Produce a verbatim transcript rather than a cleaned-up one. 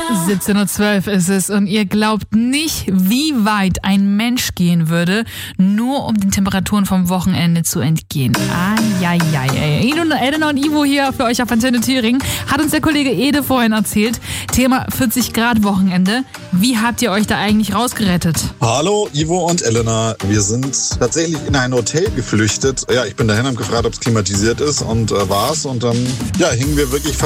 siebzehn Uhr zwölf ist es und ihr glaubt nicht, wie weit ein Mensch gehen würde, nur um den Temperaturen vom Wochenende zu entgehen. Eieiei. Elena und Ivo hier für euch auf Antenne Thüringen. Hat uns der Kollege Ede vorhin erzählt. Thema vierzig Grad Wochenende. Wie habt ihr euch da eigentlich rausgerettet? Hallo, Ivo und Elena. Wir sind tatsächlich in ein Hotel geflüchtet. Ja, ich bin dahin und gefragt, ob es klimatisiert ist und äh, war's. Und dann ja, hingen wir wirklich fast